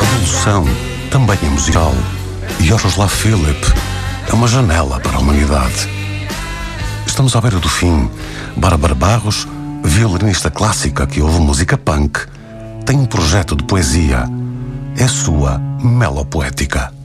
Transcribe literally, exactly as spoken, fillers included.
revolução também é musical. Yaroslav Philip é uma janela para a humanidade. Estamos à beira do fim. Bárbara Barros, violinista clássica que ouve música punk, tem um projeto de poesia. É sua melopoética.